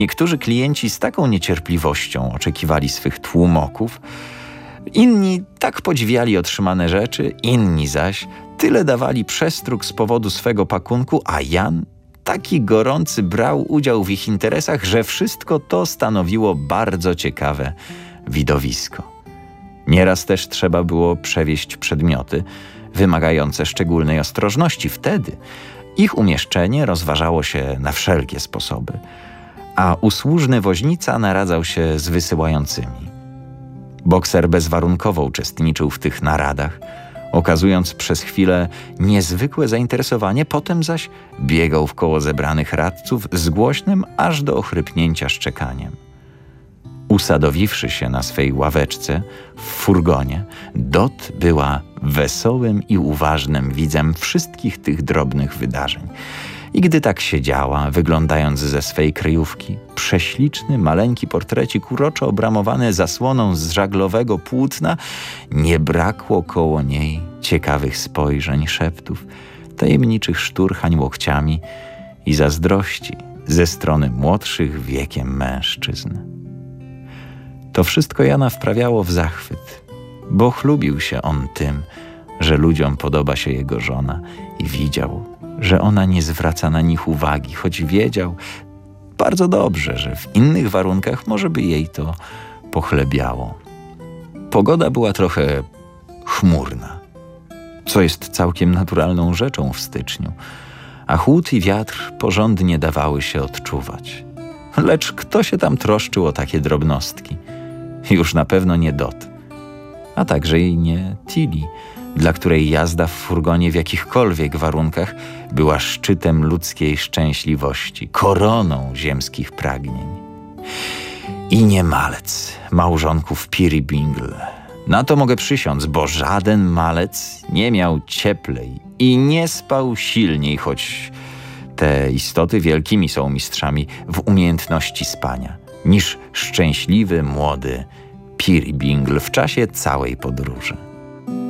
Niektórzy klienci z taką niecierpliwością oczekiwali swych tłumoków, inni tak podziwiali otrzymane rzeczy, inni zaś tyle dawali przestróg z powodu swego pakunku, a Jan taki gorący brał udział w ich interesach, że wszystko to stanowiło bardzo ciekawe widowisko. Nieraz też trzeba było przewieźć przedmioty wymagające szczególnej ostrożności. Wtedy ich umieszczenie rozważało się na wszelkie sposoby, a usłużny woźnica naradzał się z wysyłającymi. Bokser bezwarunkowo uczestniczył w tych naradach, okazując przez chwilę niezwykłe zainteresowanie, potem zaś biegał w koło zebranych radców z głośnym aż do ochrypnięcia szczekaniem. Usadowiwszy się na swej ławeczce w furgonie, Dot była wesołym i uważnym widzem wszystkich tych drobnych wydarzeń. I gdy tak siedziała, wyglądając ze swej kryjówki, prześliczny, maleńki portrecik uroczo obramowany zasłoną z żaglowego płótna, nie brakło koło niej ciekawych spojrzeń, szeptów, tajemniczych szturchań łokciami i zazdrości ze strony młodszych wiekiem mężczyzn. To wszystko Jana wprawiało w zachwyt, bo chlubił się on tym, że ludziom podoba się jego żona i widział, że ona nie zwraca na nich uwagi, choć wiedział bardzo dobrze, że w innych warunkach może by jej to pochlebiało. Pogoda była trochę chmurna, co jest całkiem naturalną rzeczą w styczniu, a chłód i wiatr porządnie dawały się odczuwać. Lecz kto się tam troszczył o takie drobnostki? Już na pewno nie Dot, a także i nie Tilly, dla której jazda w furgonie w jakichkolwiek warunkach była szczytem ludzkiej szczęśliwości, koroną ziemskich pragnień. I nie malec małżonków Peerybingle. Na to mogę przysiąc, bo żaden malec nie miał cieplej i nie spał silniej, choć te istoty wielkimi są mistrzami w umiejętności spania, niż szczęśliwy, młody Peerybingle w czasie całej podróży.